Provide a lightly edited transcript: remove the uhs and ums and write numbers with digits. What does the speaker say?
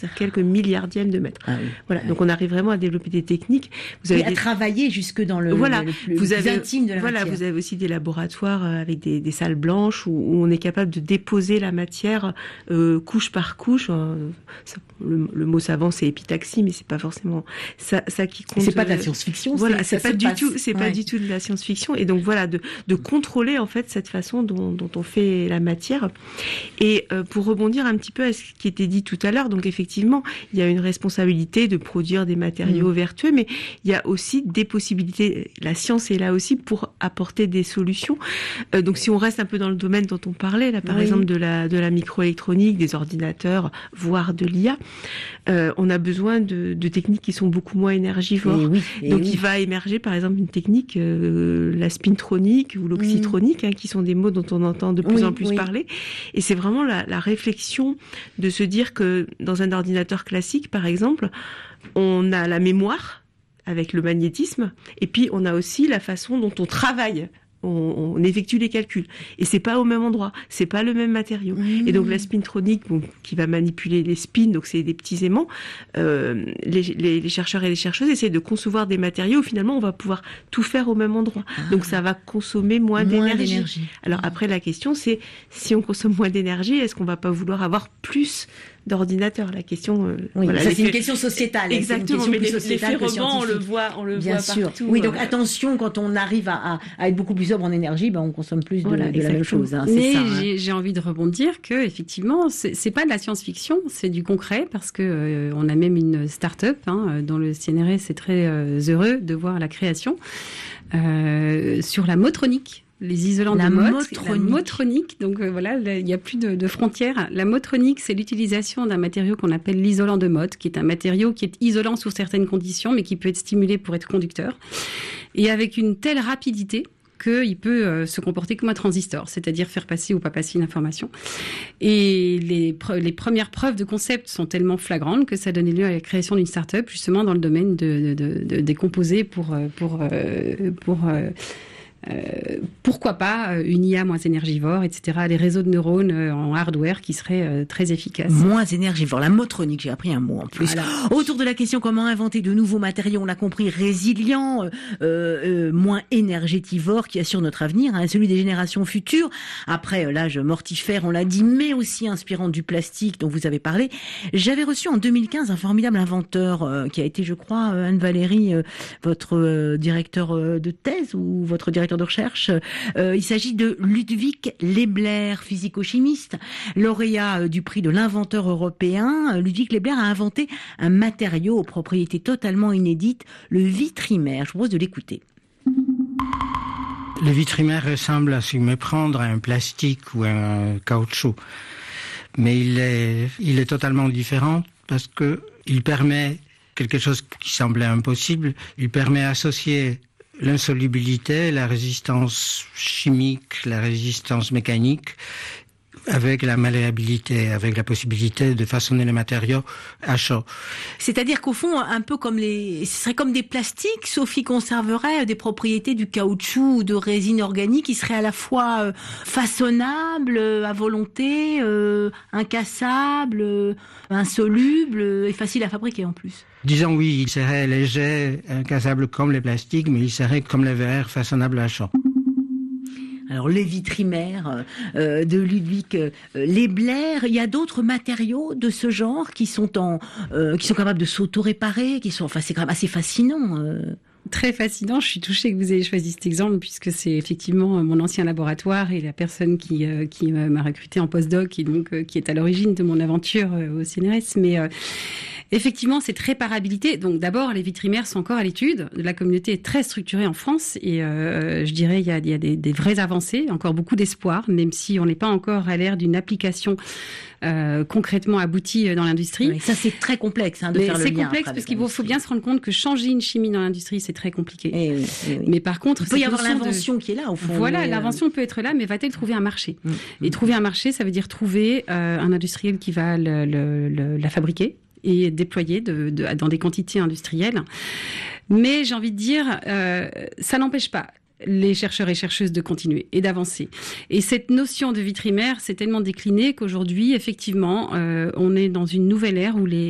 c'est-à-dire quelques milliardièmes de mètre. Ah oui. Voilà. Donc on arrive vraiment à développer des techniques. Vous avez à travailler jusque dans le plus intime de la matière. Vous avez aussi des laboratoires avec des salles blanches où on est capable de déposer la matière couche par couche. Le mot savant c'est épitaxie, mais c'est pas forcément ça qui compte. C'est pas de la science-fiction. Voilà, c'est pas du tout de la science-fiction. Et donc voilà, de contrôler en fait cette façon dont on fait la matière. Et pour rebondir un petit peu à ce qui était dit tout à l'heure, donc effectivement, il y a une responsabilité de produire des matériaux vertueux, mais il y a aussi des possibilités. La science est là aussi pour apporter des solutions. Donc si on reste un peu dans le domaine dont on parlait, là par exemple de la microélectronique, des ordinateurs, voire de l'IA, on a besoin de techniques qui sont beaucoup moins énergivores. Donc il va émerger par exemple une technique, la spintronique ou l'oxytronique, qui sont des mots dont on entend de plus en plus parler. Et c'est vraiment la réflexion de se dire que dans un ordinateur classique, par exemple, on a la mémoire avec le magnétisme, et puis on a aussi la façon dont on travaille. On effectue les calculs et c'est pas au même endroit, c'est pas le même matériau. Et donc la spintronique, qui va manipuler les spins, donc c'est des petits aimants. Les chercheurs et les chercheuses essaient de concevoir des matériaux où finalement on va pouvoir tout faire au même endroit. Donc ça va consommer moins d'énergie. Alors après la question c'est, si on consomme moins d'énergie, est-ce qu'on va pas vouloir avoir plus d'ordinateurs? La question, ça c'est une question sociétale. Exactement, mais l'effet rebond, on le voit partout. Oui, donc attention, quand on arrive à être beaucoup plus sobre en énergie, on consomme plus de la même chose. Mais j'ai envie de rebondir que effectivement, c'est pas de la science-fiction, c'est du concret, parce que on a même une start-up dont le CNRS est très heureux de voir la création sur la motronique. Les isolants de motte, la motronique. Donc voilà, il n'y a plus de frontières. La motronique, c'est l'utilisation d'un matériau qu'on appelle l'isolant de motte, qui est un matériau qui est isolant sous certaines conditions, mais qui peut être stimulé pour être conducteur. Et avec une telle rapidité qu'il peut se comporter comme un transistor, c'est-à-dire faire passer ou pas passer une information. Et les premières preuves de concept sont tellement flagrantes que ça donne lieu à la création d'une start-up, justement dans le domaine des composés pourquoi pas une IA moins énergivore, etc. Des réseaux de neurones en hardware qui seraient très efficaces. Moins énergivore, la motronique, j'ai appris un mot en plus. Voilà. Autour de la question comment inventer de nouveaux matériaux, on l'a compris, résilients, moins énergétivores, qui assurent notre avenir, celui des générations futures. Après l'âge mortifère, on l'a dit, mais aussi inspirant du plastique dont vous avez parlé. J'avais reçu en 2015 un formidable inventeur qui a été, je crois, Anne-Valérie, votre directeur de thèse ou votre directeur de recherche. Il s'agit de Ludwig Lebler, physico-chimiste, lauréat du prix de l'inventeur européen. Ludwig Lebler a inventé un matériau aux propriétés totalement inédites, le vitrimère. Je vous propose de l'écouter. Le vitrimère ressemble à s'y méprendre à un plastique ou un caoutchouc. Mais il est totalement différent parce que il permet quelque chose qui semblait impossible. Il permet d'associer l'insolubilité, la résistance chimique, la résistance mécanique, avec la malléabilité, avec la possibilité de façonner les matériaux à chaud. C'est-à-dire qu'au fond, un peu comme ce serait comme des plastiques, sauf qu'ils conserveraient des propriétés du caoutchouc ou de résine organique, qui seraient à la fois façonnables à volonté, incassables, insolubles et faciles à fabriquer en plus. Disons oui, il serait léger, incassable comme les plastiques, mais il serait comme les verres, façonnables à chaud. Alors les vitrimères de Ludwig Lebler, il y a d'autres matériaux de ce genre qui sont capables de s'auto-réparer, c'est quand même assez fascinant. Très fascinant. Je suis touchée que vous ayez choisi cet exemple puisque c'est effectivement mon ancien laboratoire et la personne qui m'a recruté en postdoc et donc qui est à l'origine de mon aventure au CNRS. Mais effectivement, cette réparabilité. Donc d'abord, les vitrimères sont encore à l'étude. La communauté est très structurée en France et je dirais il y a des vraies avancées, encore beaucoup d'espoir, même si on n'est pas encore à l'ère d'une application concrètement aboutie dans l'industrie. Oui, ça c'est très complexe de faire le lien. C'est complexe parce qu'il faut bien se rendre compte que changer une chimie dans l'industrie c'est très compliqué. Oui. Mais par contre, il peut y avoir l'invention qui est là au fond. Voilà, l'invention peut être là, mais va-t-elle trouver un marché ? Et trouver un marché, ça veut dire trouver un industriel qui va la fabriquer et déployer dans des quantités industrielles. Mais j'ai envie de dire, ça n'empêche pas les chercheurs et chercheuses de continuer et d'avancer. Et cette notion de vitrimère s'est tellement déclinée qu'aujourd'hui, effectivement, on est dans une nouvelle ère où